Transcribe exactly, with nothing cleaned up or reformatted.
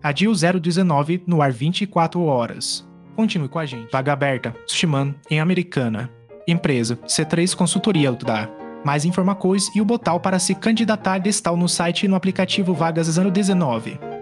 Adil zero dezenove, no ar vinte e quatro horas. Continue com a gente. Vaga aberta, Sushman, em Americana. Empresa, C três Consultoria Outdoor. Mais informações e o botão para se candidatar está no site e no aplicativo Vagas zero dezenove.